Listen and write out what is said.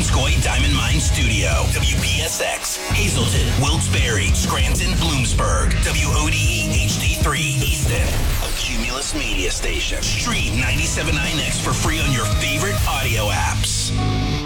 Donskoy Diamond Mine Studio. WPSX, Hazleton, Wilkes-Barre, Scranton, Bloomsburg. WODE HD3 Easton. A Cumulus Media Station. Stream 97.9X for free on your favorite audio apps.